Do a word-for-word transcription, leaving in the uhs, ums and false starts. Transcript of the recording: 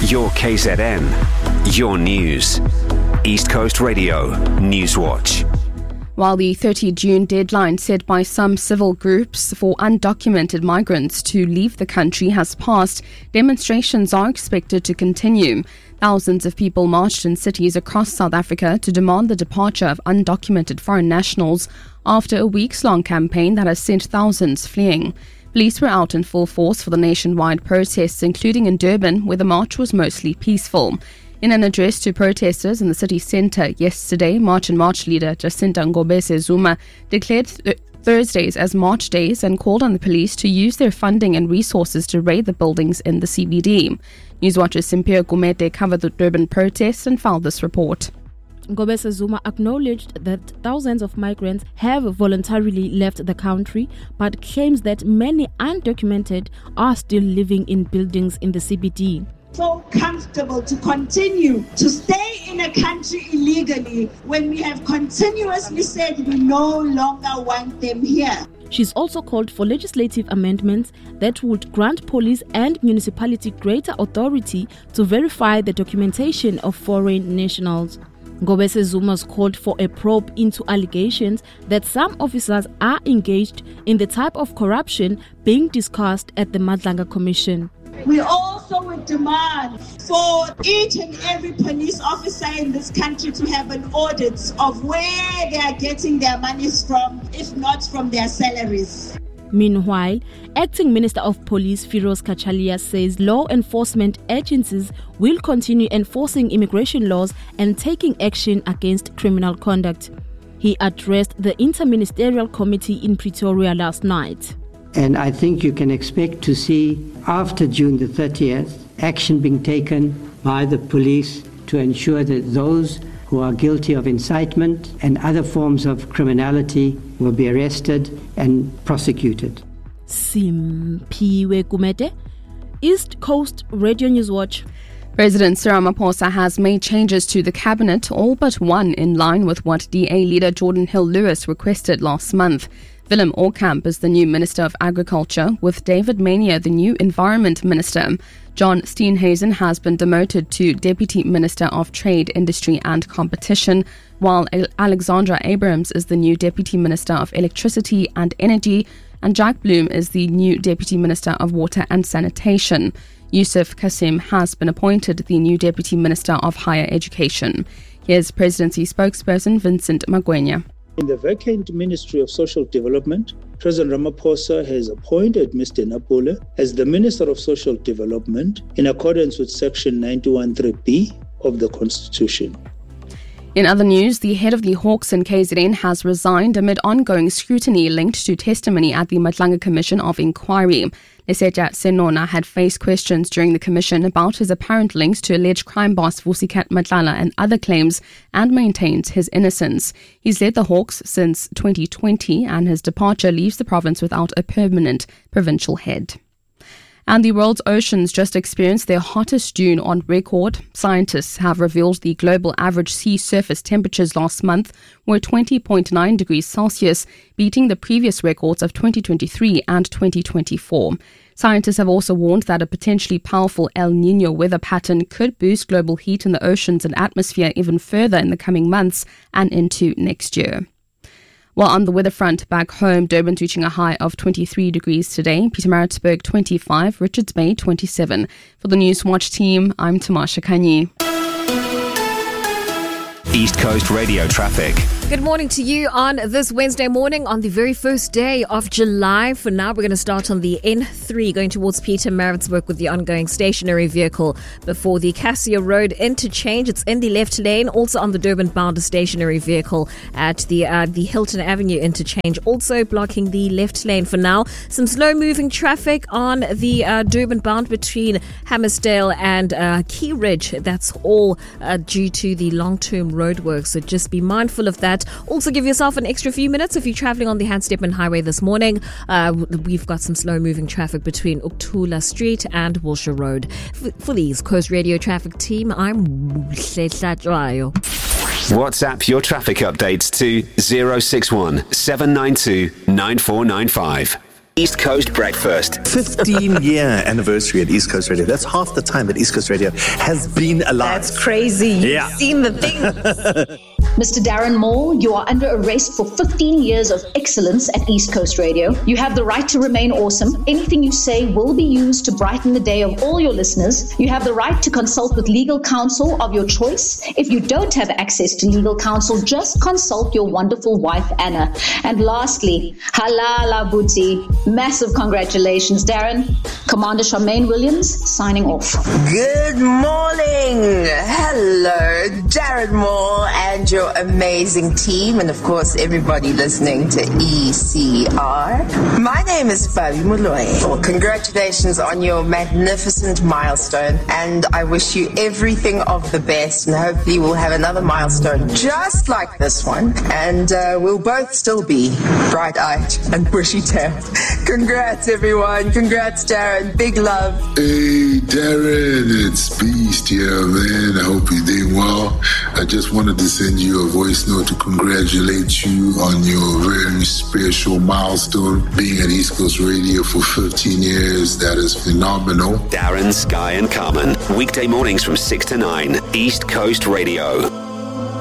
Your K Z N, your news. East Coast Radio, Newswatch. While the thirtieth of June deadline set by some civil groups for undocumented migrants to leave the country has passed, demonstrations are expected to continue. Thousands of people marched in cities across South Africa to demand the departure of undocumented foreign nationals after a weeks-long campaign that has sent thousands fleeing. Police were out in full force for the nationwide protests, including in Durban, where the march was mostly peaceful. In an address to protesters in the city centre yesterday, March and March leader Jacinta Ngobese Zuma declared th- Thursdays as March days and called on the police to use their funding and resources to raid the buildings in the C B D. Newswatch's Simphiwe Gumede covered the Durban protests and filed this report. Ngobese Zuma acknowledged that thousands of migrants have voluntarily left the country, but claims that many undocumented are still living in buildings in the C B D. So comfortable to continue to stay in a country illegally when we have continuously said we no longer want them here. She's also called for legislative amendments that would grant police and municipality greater authority to verify the documentation of foreign nationals. Ngobese Zuma's called for a probe into allegations that some officers are engaged in the type of corruption being discussed at the Madlanga Commission. We also would demand for each and every police officer in this country to have an audit of where they are getting their monies from, if not from their salaries. Meanwhile, Acting Minister of Police Firoz Kachalia says law enforcement agencies will continue enforcing immigration laws and taking action against criminal conduct. He addressed the Interministerial Committee in Pretoria last night. And I think you can expect to see, after June the thirtieth, action being taken by the police to ensure that those who are guilty of incitement and other forms of criminality will be arrested and prosecuted. Simphiwe Gumede, East Coast Radio Newswatch. President Cyril Ramaphosa has made changes to the cabinet, all but one in line with what D A leader Jordan Hill-Lewis requested last month. Willem Orkamp is the new Minister of Agriculture, with David Mania the new Environment Minister. John Steenhuisen has been demoted to Deputy Minister of Trade, Industry and Competition, while Alexandra Abrams is the new Deputy Minister of Electricity and Energy, and Jack Bloom is the new Deputy Minister of Water and Sanitation. Yusuf Kasim has been appointed the new Deputy Minister of Higher Education. Here's Presidency spokesperson Vincent Magwenya. In the vacant Ministry of Social Development, President Ramaphosa has appointed Mister Napule as the Minister of Social Development in accordance with Section ninety-one three B of the Constitution. In other news, the head of the Hawks in K Z N has resigned amid ongoing scrutiny linked to testimony at the Madlanga Commission of Inquiry. Lesetja Senona had faced questions during the commission about his apparent links to alleged crime boss Vusikat Madlala and other claims, and maintains his innocence. He's led the Hawks since twenty twenty, and his departure leaves the province without a permanent provincial head. And the world's oceans just experienced their hottest June on record. Scientists have revealed the global average sea surface temperatures last month were twenty point nine degrees Celsius, beating the previous records of twenty twenty-three and twenty twenty-four. Scientists have also warned that a potentially powerful El Niño weather pattern could boost global heat in the oceans and atmosphere even further in the coming months and into next year. While on the weather front back home, Durban's reaching a high of twenty-three degrees today, Pietermaritzburg twenty-five, Richards Bay twenty-seven. For the Newswatch team, I'm Tamasha Kanyi. East Coast Radio traffic. Good morning to you on this Wednesday morning on the very first day of July. For now, we're going to start on the N three going towards Pietermaritzburg with the ongoing stationary vehicle before the Cassia Road interchange. It's in the left lane. Also on the Durban bound stationary vehicle at the uh, the Hilton Avenue interchange, also blocking the left lane for now. Some slow moving traffic on the uh, Durban bound between Hammersdale and uh, Key Ridge. That's all uh, due to the long-term roadwork, so just be mindful of that. Also give yourself an extra few minutes if you're traveling on the Handstepman Highway this morning. Uh, we've got some slow moving traffic between Uktula Street and Wilshire Road. For, for the East Coast Radio traffic team, I'm Sletlatrayo. WhatsApp your traffic updates to zero six one seven nine two nine four nine five. East Coast Breakfast. fifteen-year anniversary at East Coast Radio. That's half the time that East Coast Radio has been alive. That's crazy. You've Yeah. seen the thing. Mister Darren Moore, you are under arrest for fifteen years of excellence at East Coast Radio. You have the right to remain awesome. Anything you say will be used to brighten the day of all your listeners. You have the right to consult with legal counsel of your choice. If you don't have access to legal counsel, just consult your wonderful wife, Anna. And lastly, halala booty. Massive congratulations, Darren. Commander Charmaine Williams, signing off. Good morning. Hello, Darren Moore and your amazing team, and of course everybody listening to E C R. My name is Fabi Molloy. Well, congratulations on your magnificent milestone, and I wish you everything of the best, and hopefully we'll have another milestone just like this one, and uh, we'll both still be bright-eyed and bushy-tailed. Congrats everyone. Congrats Darren. Big love. Hey Darren, it's Beast here, man. I hope you're doing well. I just wanted to send you a voice note to congratulate you on your very special milestone, being at East Coast Radio for fifteen years. That is phenomenal. Darren, Sky and Carmen. Weekday mornings from six to nine. East Coast Radio.